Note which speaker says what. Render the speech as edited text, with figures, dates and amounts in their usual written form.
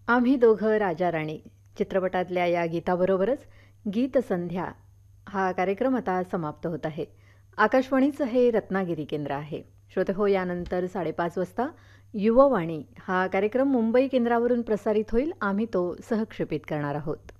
Speaker 1: आम्ही दोघं राजा राणी चित्रपटातल्या या गीताबरोबरच गीतसंध्या हा कार्यक्रम आता समाप्त होत आहे. आकाशवाणीचं हे रत्नागिरी केंद्र आहे. श्रोतेहो, यानंतर 5:30 वाजता युववाणी हा कार्यक्रम मुंबई केंद्रावरून प्रसारित होईल. आम्ही तो सहक्षेपित करणार आहोत.